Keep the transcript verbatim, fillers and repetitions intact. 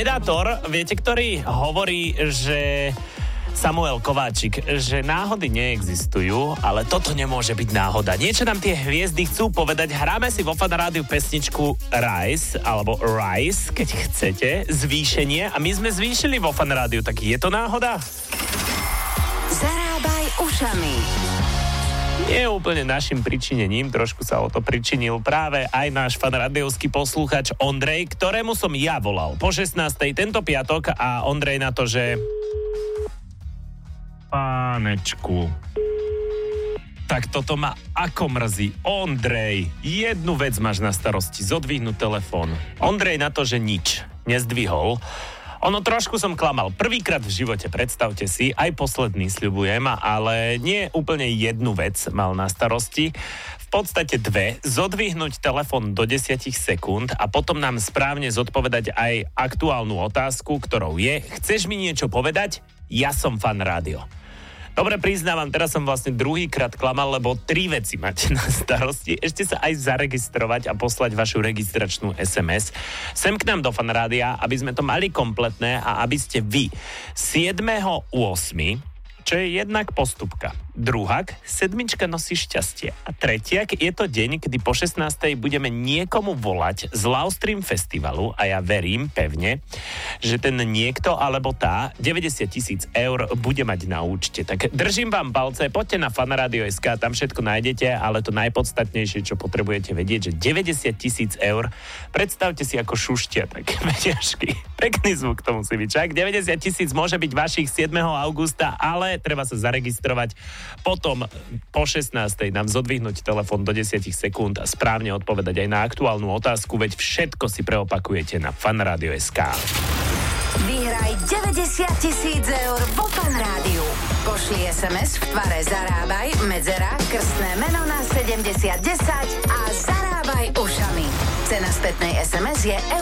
Predátor, viete, ktorý hovorí, že Samuel Kováčik, že náhody neexistujú, ale toto nemôže byť náhoda. Niečo nám tie hviezdy chcú povedať. Hráme si vo Fan Rádiu pesničku Rise, alebo Rise, keď chcete, zvýšenie. A my sme zvýšili vo Fan Rádiu, tak je to náhoda? Zarábaj ušami. Nie je úplne našim pričinením, trošku sa o to pričinil práve aj náš fanrádiovský posluchač Ondrej, ktorému som ja volal po šestnástej tento piatok a Ondrej na to, že pánečku, tak toto ma ako mrzí. Ondrej, jednu vec máš na starosti, zodvihnúť telefón. Ondrej na to, že nič, nezdvihol. Ono trošku som klamal. Prvýkrát v živote, predstavte si, aj posledný sľubujem, ale nie úplne jednu vec mal na starosti. V podstate dve. Zodvihnúť telefón do desať sekúnd a potom nám správne zodpovedať aj aktuálnu otázku, ktorou je: chceš mi niečo povedať? Ja som Fan Rádio. Dobre, priznávam, teraz som vlastne druhýkrát klamal, lebo tri veci máte na starosti. Ešte sa aj zaregistrovať a poslať vašu registračnú es em es sem k nám do Fan Rádia, aby sme to mali kompletné a aby ste vy siedmeho ôsmeho, čo je jednak postupka, druhák, sedmička nosí šťastie a tretiak je to deň, kedy po šestnástej budeme niekomu volať z Loudstream festivalu a ja verím pevne, že ten niekto alebo tá deväťdesiat tisíc eur bude mať na účte. Tak držím vám palce, poďte na fanradio bodka es ká, tam všetko nájdete, ale to najpodstatnejšie, čo potrebujete vedieť, že deväťdesiat tisíc eur, predstavte si ako šuštia, tak peňažky. Pekný zvuk to musí byť, čak? deväťdesiat tisíc môže byť vašich siedmeho augusta, ale treba sa zaregistrovať. Potom po šestnástej nám zodvihnúť telefón do desať sekúnd a správne odpovedať aj na aktuálnu otázku, veď všetko si preopakujete na fanradio bodka es ká. Vyhraj deväťdesiat tisíc eur vo Fan Rádiu. Pošli es em es v tvare Zarábaj, medzera, krstné meno na sedemdesiat desať a zarábaj ušami. Cena spätnej es em es je